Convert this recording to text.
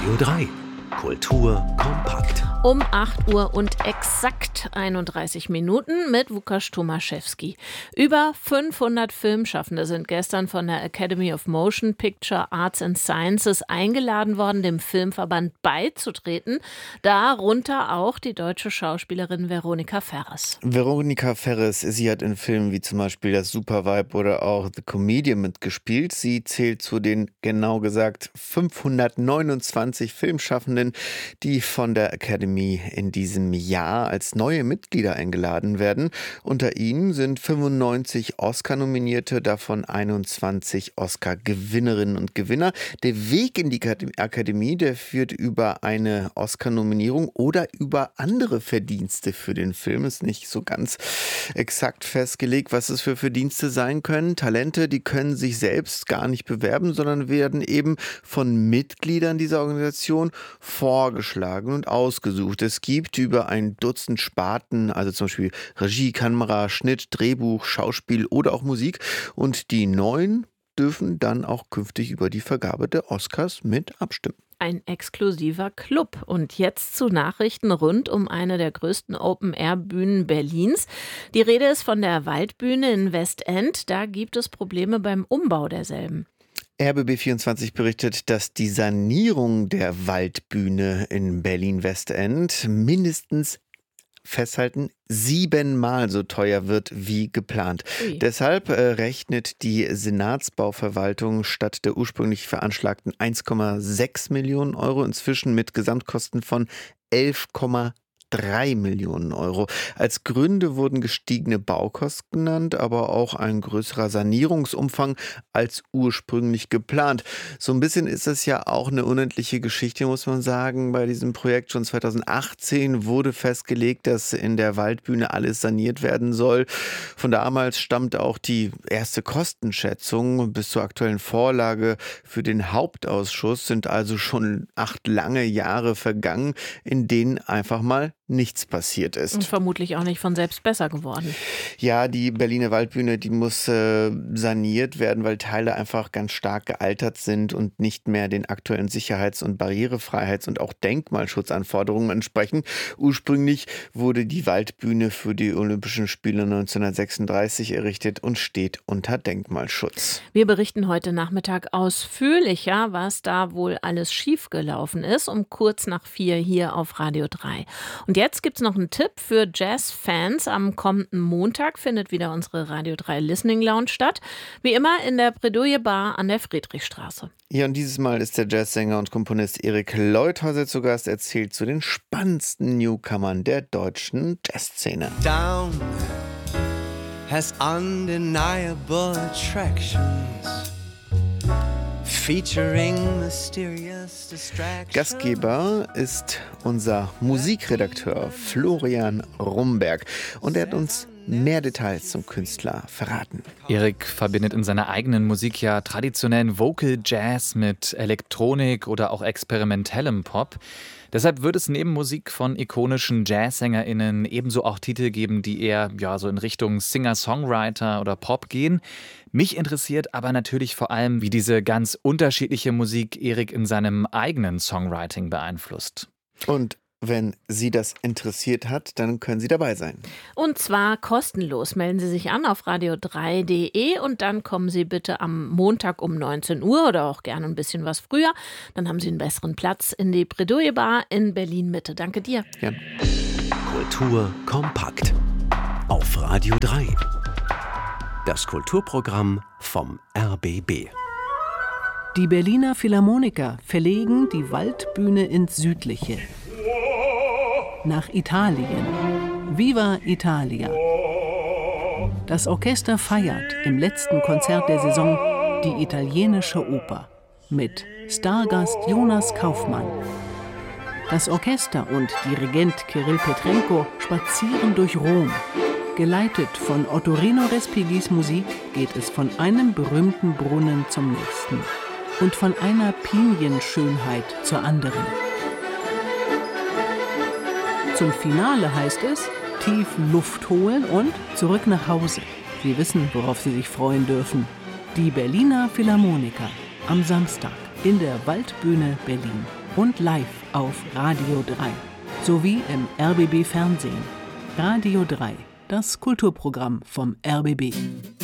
Radio 3. Kultur kompakt. Um 8 Uhr und exakt 31 Minuten mit Łukasz Tomaszewski. Über 500 Filmschaffende sind gestern von der Academy of Motion Picture Arts and Sciences eingeladen worden, dem Filmverband beizutreten. Darunter auch die deutsche Schauspielerin Veronika Ferres. Veronika Ferres, sie hat in Filmen wie zum Beispiel Das Supervibe oder auch The Comedian mitgespielt. Sie zählt zu den, genau gesagt, 529 Filmschaffenden, die von der Academy in diesem Jahr als neue Mitglieder eingeladen werden. Unter ihnen sind 95 Oscar-Nominierte, davon 21 Oscar-Gewinnerinnen und Gewinner. Der Weg in die Akademie, der führt über eine Oscar-Nominierung oder über andere Verdienste für den Film. Ist nicht so ganz exakt festgelegt, was es für Verdienste sein können. Talente, die können sich selbst gar nicht bewerben, sondern werden eben von Mitgliedern dieser Organisation vorgeschlagen und ausgesucht. Es gibt über ein Dutzend Sparten, also zum Beispiel Regie, Kamera, Schnitt, Drehbuch, Schauspiel oder auch Musik. Und die Neuen dürfen dann auch künftig über die Vergabe der Oscars mit abstimmen. Ein exklusiver Club. Und jetzt zu Nachrichten rund um eine der größten Open-Air-Bühnen Berlins. Die Rede ist von der Waldbühne in Westend. Da gibt es Probleme beim Umbau derselben. RBB24 berichtet, dass die Sanierung der Waldbühne in Berlin-Westend mindestens festhalten, 7-mal so teuer wird wie geplant. Deshalb rechnet die Senatsbauverwaltung statt der ursprünglich veranschlagten 1,6 Millionen Euro inzwischen mit Gesamtkosten von 11,3 Millionen Euro. Als Gründe wurden gestiegene Baukosten genannt, aber auch ein größerer Sanierungsumfang als ursprünglich geplant. So ein bisschen ist es ja auch eine unendliche Geschichte, muss man sagen, bei diesem Projekt. Schon 2018 wurde festgelegt, dass in der Waldbühne alles saniert werden soll. Von damals stammt auch die erste Kostenschätzung. Bis zur aktuellen Vorlage für den Hauptausschuss sind also schon 8 lange Jahre vergangen, in denen einfach mal nichts passiert ist. Und vermutlich auch nicht von selbst besser geworden. Ja, die Berliner Waldbühne, die muss saniert werden, weil Teile einfach ganz stark gealtert sind und nicht mehr den aktuellen Sicherheits- und Barrierefreiheits- und auch Denkmalschutzanforderungen entsprechen. Ursprünglich wurde die Waldbühne für die Olympischen Spiele 1936 errichtet und steht unter Denkmalschutz. Wir berichten heute Nachmittag ausführlicher, was da wohl alles schiefgelaufen ist, um kurz nach 4 hier auf Radio 3. Und jetzt gibt es noch einen Tipp für Jazz-Fans. Am kommenden Montag findet wieder unsere Radio 3 Listening Lounge statt. Wie immer in der Bredouille Bar an der Friedrichstraße. Ja, und dieses Mal ist der Jazzsänger und Komponist Erik Leuthäuser zu Gast, erzählt zu den spannendsten Newcomern der deutschen Jazzszene. Down has undeniable attractions. Gastgeber ist unser Musikredakteur Florian Rumberg und er hat uns mehr Details zum Künstler verraten. Erik verbindet in seiner eigenen Musik ja traditionellen Vocal Jazz mit Elektronik oder auch experimentellem Pop. Deshalb wird es neben Musik von ikonischen JazzsängerInnen ebenso auch Titel geben, die eher so in Richtung Singer-Songwriter oder Pop gehen. Mich interessiert aber natürlich vor allem, wie diese ganz unterschiedliche Musik Erik in seinem eigenen Songwriting beeinflusst. Und wenn Sie das interessiert hat, dann können Sie dabei sein. Und zwar kostenlos. Melden Sie sich an auf radio3.de und dann kommen Sie bitte am Montag um 19 Uhr oder auch gerne ein bisschen was früher. Dann haben Sie einen besseren Platz in die Bredouille Bar in Berlin-Mitte. Danke dir. Ja. Kultur kompakt. Auf Radio 3. Das Kulturprogramm vom RBB. Die Berliner Philharmoniker verlegen die Waldbühne ins Südliche. Nach Italien. Viva Italia. Das Orchester feiert im letzten Konzert der Saison die italienische Oper mit Stargast Jonas Kaufmann. Das Orchester und Dirigent Kirill Petrenko spazieren durch Rom. Geleitet von Ottorino Respigis Musik geht es von einem berühmten Brunnen zum nächsten und von einer Pinienschönheit zur anderen. Zum Finale heißt es, tief Luft holen und zurück nach Hause. Sie wissen, worauf Sie sich freuen dürfen. Die Berliner Philharmoniker am Samstag in der Waldbühne Berlin. und live auf Radio 3 sowie im RBB Fernsehen. Radio 3, das Kulturprogramm vom RBB.